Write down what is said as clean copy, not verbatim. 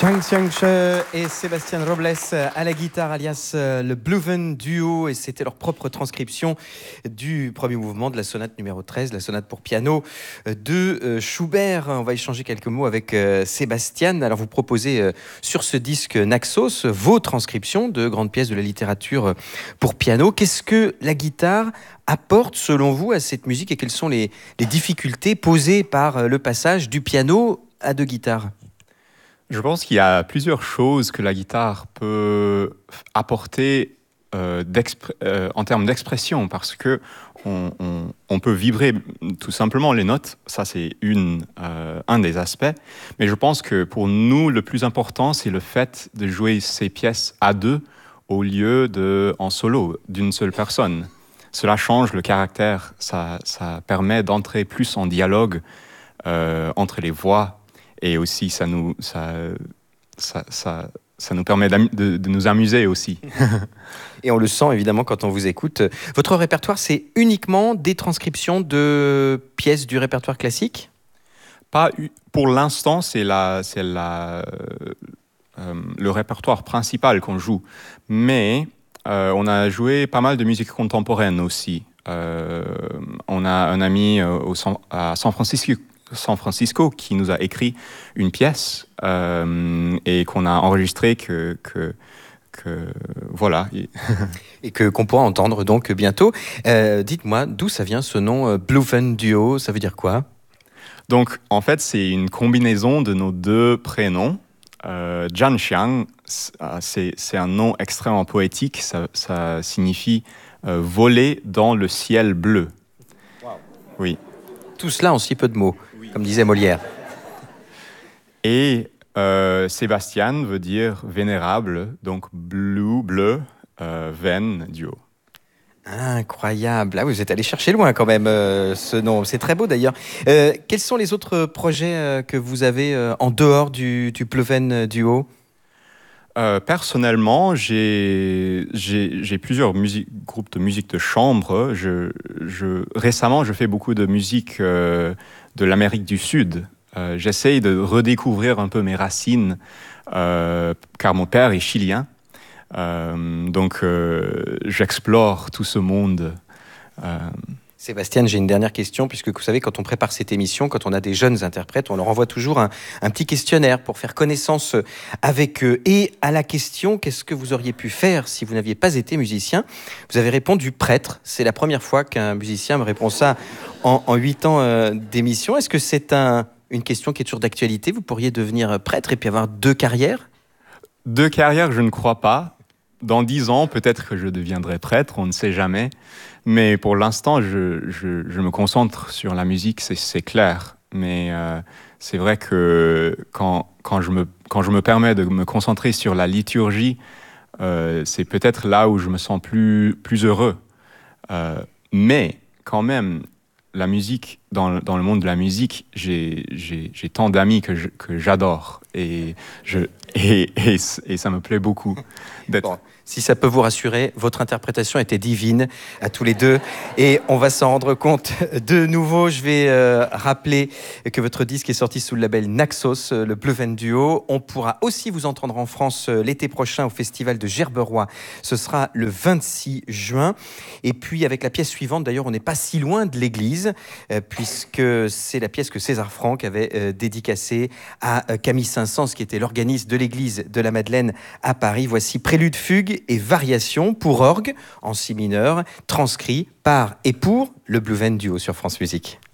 Zhang Xiangche et Sébastien Robles à la guitare, alias le Bluven Duo, et c'était leur propre transcription du premier mouvement de la sonate numéro 13, la sonate pour piano de Schubert. On va échanger quelques mots avec Sébastien. Alors vous proposez sur ce disque Naxos vos transcriptions de grandes pièces de la littérature pour piano. Qu'est-ce que la guitare apporte selon vous à cette musique et quelles sont les difficultés posées par le passage du piano à deux guitares ? Je pense qu'il y a plusieurs choses que la guitare peut apporter en termes d'expression, parce que on peut vibrer tout simplement les notes. Ça, c'est un des aspects. Mais je pense que pour nous, le plus important, c'est le fait de jouer ces pièces à deux au lieu en solo, d'une seule personne. Cela change le caractère. Ça permet d'entrer plus en dialogue entre les voix. Et aussi, ça nous permet de nous amuser aussi. Et on le sent évidemment quand on vous écoute. Votre répertoire, c'est uniquement des transcriptions de pièces du répertoire classique ? Pour l'instant, c'est le répertoire principal qu'on joue. Mais on a joué pas mal de musique contemporaine aussi. On a un ami à San Francisco qui nous a écrit une pièce et qu'on a enregistrée que voilà. Et qu'on pourra entendre donc bientôt. Dites-moi, d'où ça vient ce nom Bluven Duo ? Ça veut dire quoi ? Donc, en fait, c'est une combinaison de nos deux prénoms. Zhang Xiang, c'est un nom extrêmement poétique. Ça signifie voler dans le ciel bleu. Wow. Oui. Tout cela en si peu de mots, oui, comme disait Molière. Et Sébastien veut dire vénérable, donc bleu, Ven, duo. Incroyable. Ah, vous êtes allé chercher loin quand même ce nom. C'est très beau d'ailleurs. Quels sont les autres projets que vous avez en dehors du Bluven Duo ? Personnellement, j'ai plusieurs groupes de musique de chambre. Récemment, je fais beaucoup de musique de l'Amérique du Sud. J'essaye de redécouvrir un peu mes racines, car mon père est chilien. Donc, j'explore tout ce monde. Sébastien, j'ai une dernière question, puisque vous savez, quand on prépare cette émission, quand on a des jeunes interprètes, on leur envoie toujours un petit questionnaire pour faire connaissance avec eux. Et à la question, qu'est-ce que vous auriez pu faire si vous n'aviez pas été musicien ? Vous avez répondu prêtre. C'est la première fois qu'un musicien me répond ça en 8 ans d'émission. Est-ce que c'est une question qui est toujours d'actualité ? Vous pourriez devenir prêtre et puis avoir 2 carrières ? 2 carrières, je ne crois pas. Dans 10 ans, peut-être que je deviendrai prêtre, on ne sait jamais. Mais pour l'instant, je me concentre sur la musique, c'est clair. Mais c'est vrai que quand je me permets de me concentrer sur la liturgie, c'est peut-être là où je me sens plus heureux. Mais quand même, la musique, dans le monde de la musique, j'ai tant d'amis que j'adore. Et ça me plaît beaucoup d'être... Bon, si ça peut vous rassurer, votre interprétation était divine à tous les deux et on va s'en rendre compte de nouveau. Je vais rappeler que votre disque est sorti sous le label Naxos, le Bluven Duo. On pourra aussi vous entendre en France l'été prochain au festival de Gerberoy. Ce sera le 26 juin. Et puis avec la pièce suivante, d'ailleurs, on n'est pas si loin de l'église puisque c'est la pièce que César Franck avait dédicacée à Camille Saint-Saëns, qui était l'organiste de l'église de la Madeleine à Paris. Voici Prélude, fugue et variation pour orgue en si mineur, transcrit par et pour le Bluven Duo sur France Musique.